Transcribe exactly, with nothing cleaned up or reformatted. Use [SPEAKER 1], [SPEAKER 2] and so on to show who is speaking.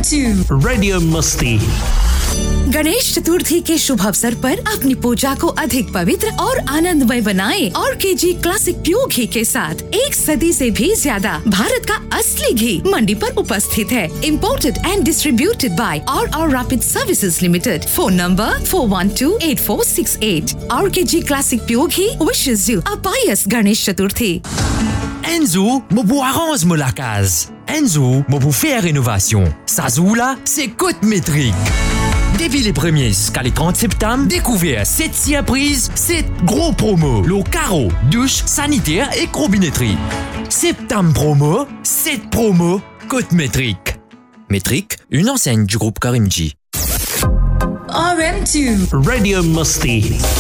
[SPEAKER 1] To
[SPEAKER 2] radio मस्ती।
[SPEAKER 1] गणेश चतुर्थी के शुभ अवसर पर अपनी पूजा को अधिक पवित्र और आनंदमय बनाएं और केजी क्लासिक प्योर घी के साथ एक सदी से भी ज्यादा भारत का असली घी मंडी पर उपस्थित है। Imported and distributed by are are rapid services limited. Phone number four one two eight four six eight. और KG classic pure ghee wishes you a pious Ganesh Chaturthi.
[SPEAKER 3] Enzo, moi vous arrange moi la case. Enzo, moi vous fait rénovation. Sazoula, c'est coûte métrique. Depuis les premiers jusqu'à les trente septembre, découvert sept surprises, sept gros promos. L'eau carreau, douche, sanitaire et robinetterie. Septembre promo, sept promos, coûte métrique. Métrique, une enseigne du groupe Karimji.
[SPEAKER 1] R M to
[SPEAKER 2] radio मस्ती।